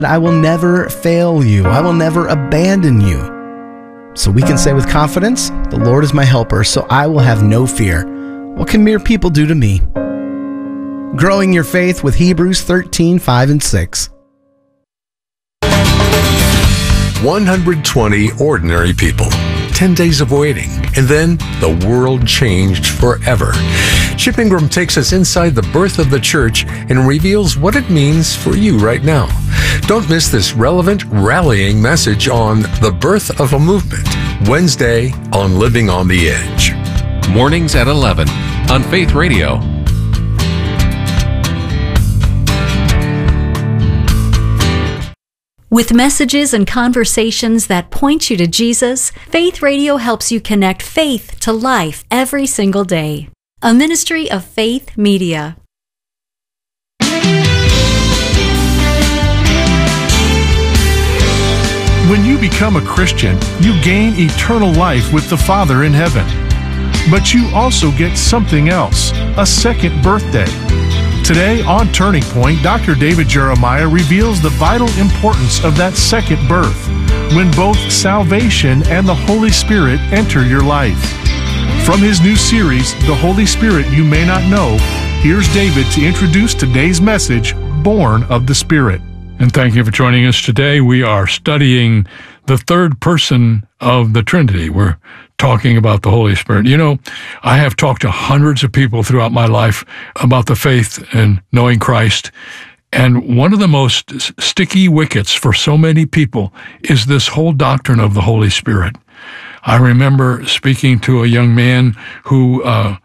I will never fail you. I will never abandon you. So we can say with confidence, the Lord is my helper, so I will have no fear. What can mere people do to me? Growing your faith with Hebrews 13, 5 and 6. 120 ordinary people, 10 days of waiting, and then the world changed forever. Chip Ingram takes us inside the birth of the church and reveals what it means for you right now. Don't miss this relevant, rallying message on the birth of a movement, Wednesday on Living on the Edge. Mornings at 11 on Faith Radio. With messages and conversations that point you to Jesus, Faith Radio helps you connect faith to life every single day. A ministry of Faith Media. When you become a Christian, you gain eternal life with the Father in heaven. But you also get something else, a second birthday. Today on Turning Point, Dr. David Jeremiah reveals the vital importance of that second birth, when both salvation and the Holy Spirit enter your life. From his new series, The Holy Spirit You May Not Know, here's David to introduce today's message, Born of the Spirit. And thank you for joining us today. We are studying the third person of the Trinity. We're talking about the Holy Spirit. You know, I have talked to hundreds of people throughout my life about the faith and knowing Christ. And one of the most sticky wickets for so many people is this whole doctrine of the Holy Spirit. I remember speaking to a young man who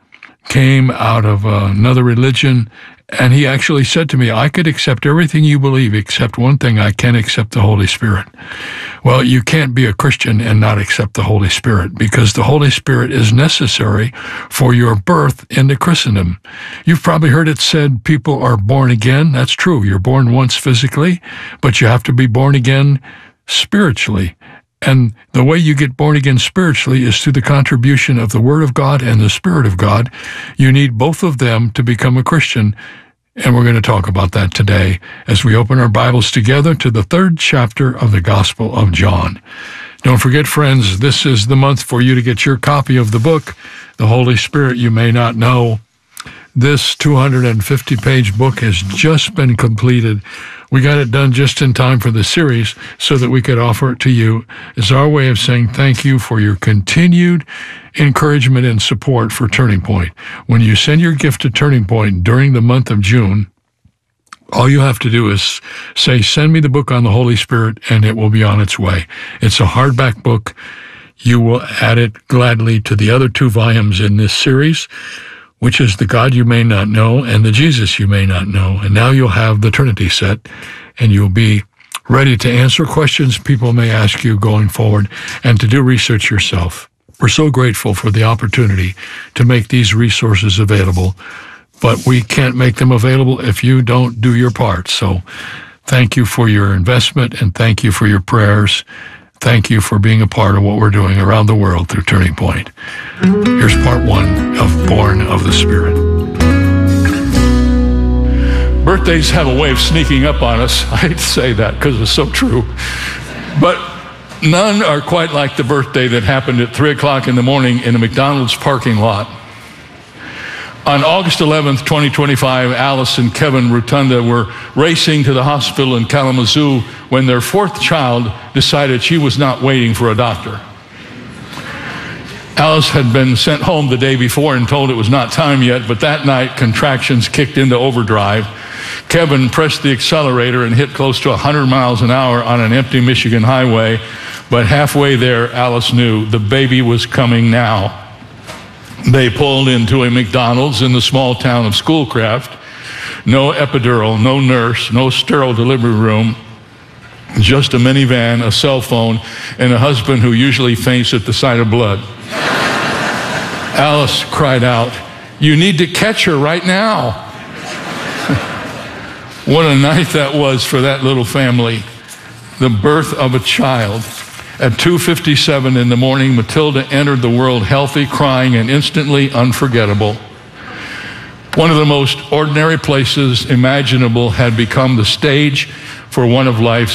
came out of another religion, and he actually said to me, I could accept everything you believe except one thing, I can't accept the Holy Spirit. Well, you can't be a Christian and not accept the Holy Spirit, because the Holy Spirit is necessary for your birth into Christendom. You've probably heard it said people are born again. That's true. You're born once physically, but you have to be born again spiritually. And the way you get born again spiritually is through the contribution of the Word of God and the Spirit of God. You need both of them to become a Christian, and we're going to talk about that today as we open our Bibles together to the third chapter of the Gospel of John. Don't forget, friends, this is the month for you to get your copy of the book, The Holy Spirit You May Not Know. This 250-page book has just been completed. We got it done just in time for the series so that we could offer it to you as our way of saying thank you for your continued encouragement and support for Turning Point. When you send your gift to Turning Point during the month of June, all you have to do is say, send me the book on the Holy Spirit, and it will be on its way. It's a hardback book. You will add it gladly to the other 2 volumes in this series, which is the God You May Not Know and the Jesus You May Not Know. And now you'll have the Trinity set, and you'll be ready to answer questions people may ask you going forward and to do research yourself. We're so grateful for the opportunity to make these resources available, but we can't make them available if you don't do your part. So thank you for your investment, and thank you for your prayers. Thank you for being a part of what we're doing around the world through Turning Point. Here's part 1 of Born of the Spirit. Birthdays have a way of sneaking up on us. I hate to say that because it's so true. But none are quite like the birthday that happened at 3 o'clock in the morning in a McDonald's parking lot. On August 11th, 2025, Alice and Kevin Rotunda were racing to the hospital in Kalamazoo when their 4th child decided she was not waiting for a doctor. Alice had been sent home the day before and told it was not time yet, but that night contractions kicked into overdrive. Kevin pressed the accelerator and hit close to 100 miles an hour on an empty Michigan highway, but halfway there, Alice knew the baby was coming now. They pulled into a McDonald's in the small town of Schoolcraft. No epidural, no nurse, no sterile delivery room, just a minivan, a cell phone, and a husband who usually faints at the sight of blood. Alice cried out, "You need to catch her right now." What a night that was for that little family. The birth of a child. At 2:57 in the morning, Matilda entered the world healthy, crying, and instantly unforgettable. One of the most ordinary places imaginable had become the stage for one of life's